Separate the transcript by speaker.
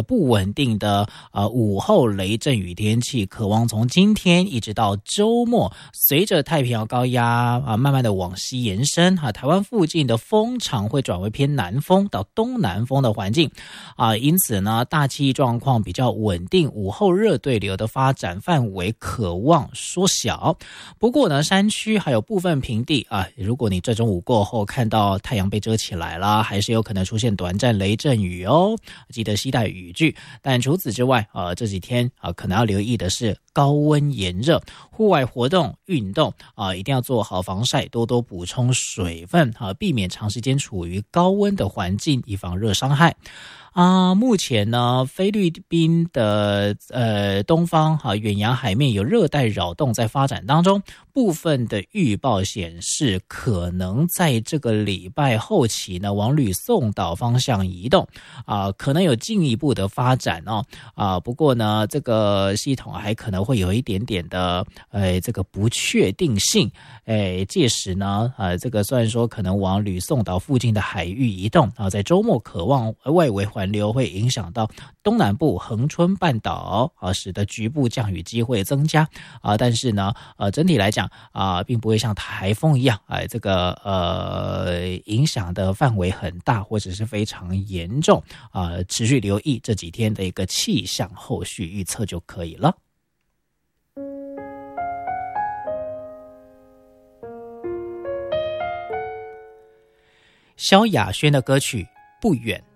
Speaker 1: 不稳定的午后雷阵雨天气，渴望从今天一直到周末，随着太平洋高压慢慢的往西延伸台湾附近的风场会转为偏南风到东南风的环境因此呢，大气状况比较稳定，午后热对流的发展范围可望缩小。不过呢，山区还有部分平地如果你这中午过后看到太阳被遮起来了，还是有可能出现短暂雷阵雨哦，记得携带雨具。但除此之外这几天可能要留意的是高温炎热，户外活动运动一定要做好防晒，多多补充水分避免长时间处于高温的环境，以防热伤害。目前呢，菲律宾的东方远洋海面有热带扰动在发展当中，部分的预报显示可能在这个礼拜后期呢往吕宋岛方向移动可能有进一步的发展不过呢，这个系统还可能会有一点点的这个不确定性。届时呢这个虽然说可能往吕宋岛附近的海域移动在周末可望外围环流会影响到东南部恒春半岛使得局部降雨机会增加但是呢整体来讲并不会像台风一样这个影响的范围很大或者是非常严重持续留意这几天的一个气象后续预测就可以了。萧亚轩的歌曲《不远》。